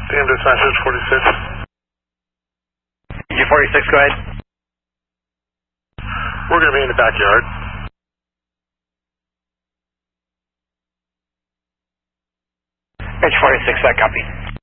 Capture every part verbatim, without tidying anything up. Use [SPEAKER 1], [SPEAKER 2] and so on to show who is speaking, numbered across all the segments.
[SPEAKER 1] D M dispatch forty-six.
[SPEAKER 2] G forty-six, go ahead.
[SPEAKER 1] We're going to be in the backyard.
[SPEAKER 2] H forty-six, that copy.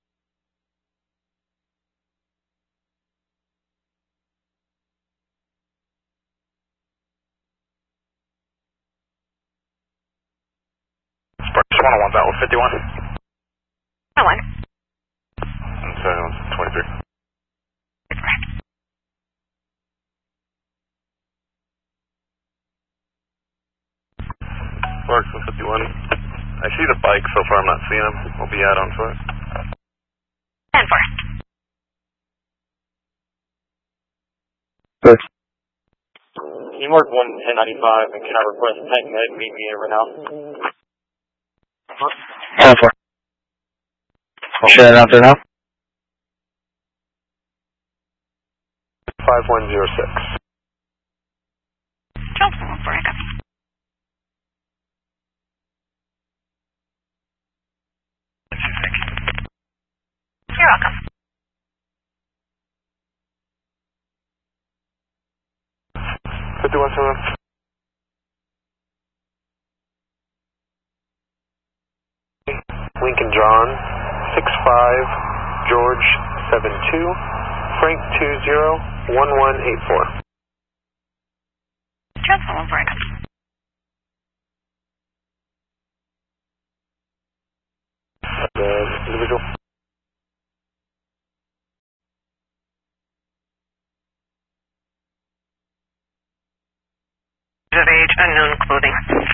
[SPEAKER 1] Sparks one oh one, Battle fifty-one.
[SPEAKER 3] Oh, one.
[SPEAKER 1] And seven twenty-three. Sparks one fifty-one. I see the bike so far, I'm not seeing him. We'll be out on foot.
[SPEAKER 3] ten four.
[SPEAKER 1] Good.
[SPEAKER 4] You marked one ten ninety-five and can I request tank med meet me over now?
[SPEAKER 2] ten four. I'll share it out there now.
[SPEAKER 1] five one zero six.
[SPEAKER 3] Charles one four, I copy. You're welcome.
[SPEAKER 1] fifty-one seven. Lincoln John, six five, George seven two, Frank two zero, one one eight four.
[SPEAKER 3] Charles one four, I copy.
[SPEAKER 1] The individual.
[SPEAKER 3] Of age, unknown clothing.